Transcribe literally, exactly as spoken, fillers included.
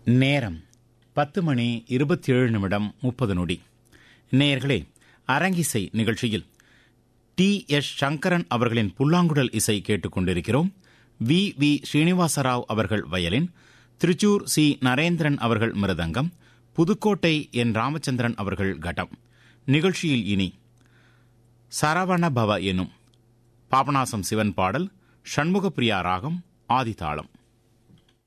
நேரம் பத்து மணி இருபத்தி ஏழு நிமிடம் முப்பது நொடி. நேயர்களே, அரங்கிசை நிகழ்ச்சியில் டி எஸ் சங்கரன் அவர்களின் புல்லாங்குழல் இசை கேட்டுக் கொண்டிருக்கிறோம். வி வி ஸ்ரீனிவாசராவ் அவர்கள் வயலின், திருச்சூர் சி நரேந்திரன் அவர்கள் மிருதங்கம், புதுக்கோட்டை என் ராமச்சந்திரன் அவர்கள் கடம். நிகழ்ச்சியில் இனி சரவண பவ எனும் பாபநாசம் சிவன் பாடல், ஷண்முகப்பிரியா ராகம், ஆதிதாளம்.